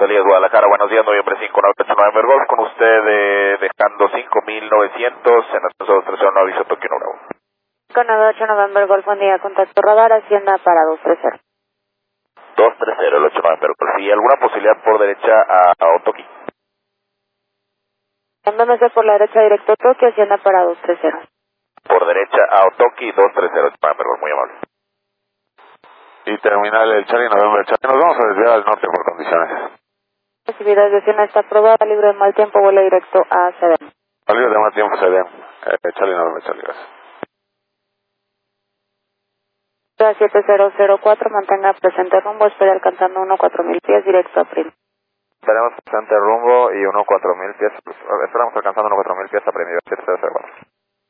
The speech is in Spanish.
Elías, Guadalajara, buenos días, noviembre 5, 989 Golf, con usted dejando 5,900 en el 230, aviso Tokio Bravo. Con 98 November Golf, buen día, contacto radar, Hacienda para 230. 230, el 8 November Golf. ¿Y alguna posibilidad por derecha a Otoki? Enviándose por la derecha directo Tokio, Hacienda para 230. Por derecha a Otoki, 230, 8 November Golf, muy amable. Y terminal el Charlie November Charlie, nos vamos a desviar al norte por condiciones. Recibida desde está aprobada, libre de mal tiempo, vuelo directo a CDM. Libre de mal tiempo CDM, Charlie November Charlie, gracias. 7004, mantenga presente rumbo, estoy alcanzando 14000 pies directo a Prim. Tenemos presente rumbo y 1,4000 pies, esperamos alcanzando 1,4000 pies a Prim, 7004.